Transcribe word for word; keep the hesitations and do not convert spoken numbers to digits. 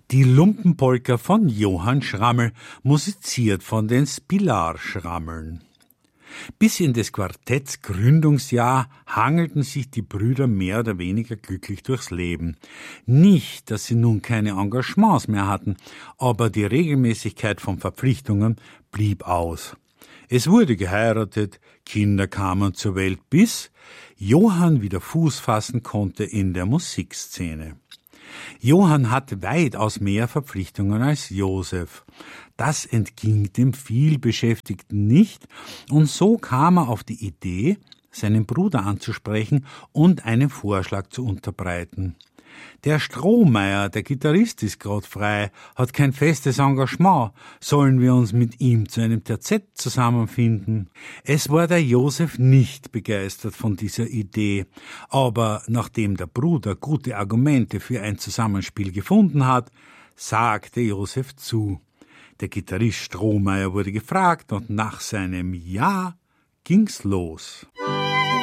Die Lumpenpolka von Johann Schrammel, musiziert von den Spilar-Schrammeln. Bis in des Quartetts Gründungsjahr hangelten sich die Brüder mehr oder weniger glücklich durchs Leben. Nicht, dass sie nun keine Engagements mehr hatten, aber die Regelmäßigkeit von Verpflichtungen blieb aus. Es wurde geheiratet, Kinder kamen zur Welt, bis Johann wieder Fuß fassen konnte in der Musikszene. Johann hatte weitaus mehr Verpflichtungen als Josef. Das entging dem Vielbeschäftigten nicht, und so kam er auf die Idee, seinen Bruder anzusprechen und einen Vorschlag zu unterbreiten. Der Strohmeier, der Gitarrist, ist grad frei, hat kein festes Engagement. Sollen wir uns mit ihm zu einem Terzett zusammenfinden? Es war der Josef nicht begeistert von dieser Idee, aber nachdem der Bruder gute Argumente für ein Zusammenspiel gefunden hat, sagte Josef zu. Der Gitarrist Strohmeier wurde gefragt und nach seinem Ja ging's los.